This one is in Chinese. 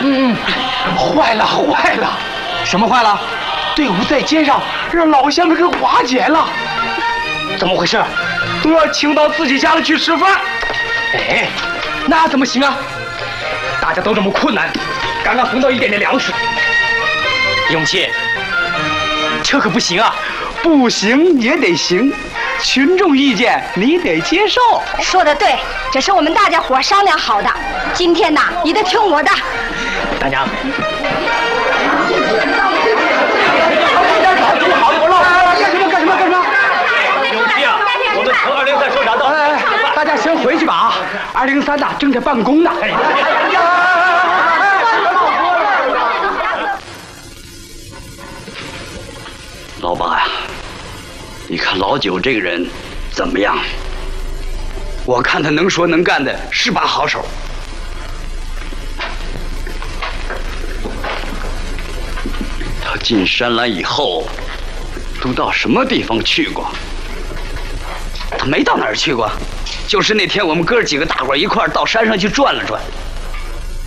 坏了坏了！ 什么坏了？ 队伍在街上让老乡们给瓦解了。 怎么回事？ 都要请到自己家里去吃饭。 哎，那怎么行啊？大家都这么困难，刚刚分到一点点粮食。永琪，这可不行啊！ 不行也得行，群众意见你得接受。 说得对，这是我们大家伙商量好的。今天呐，你得听我的。 大娘， 干什么？ 永琪啊，我们从203收闸到。 大家先回去吧啊！203呐正在办公呢。 老八呀，你看老九这个人怎么样？我看他能说能干的，是把好手。他进山来以后，都到什么地方去过？他没到哪儿去过，就是那天我们哥几个大伙一块儿到山上去转了转。